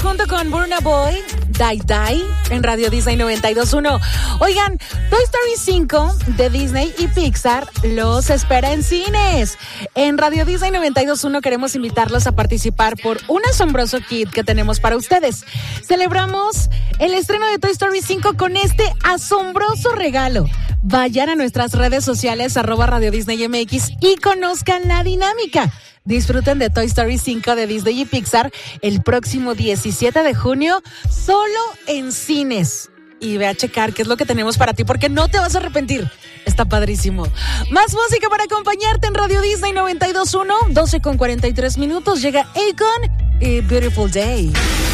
junto con Burna Boy, Die Die, en Radio Disney 92.1. Oigan, Toy Story 5 de Disney y Pixar los espera en cines. En Radio Disney 92.1 queremos invitarlos a participar por un asombroso kit que tenemos para ustedes. Celebramos el estreno de Toy Story 5 con este asombroso regalo. Vayan a nuestras redes sociales, @Radio Disney MX, y conozcan la dinámica. Disfruten de Toy Story 5 de Disney y Pixar el próximo 17 de junio, solo en cines. Y ve a checar qué es lo que tenemos para ti, porque no te vas a arrepentir. Está padrísimo. Más música para acompañarte en Radio Disney 92.1, 12:43 minutos. Llega Akon y Beautiful Day.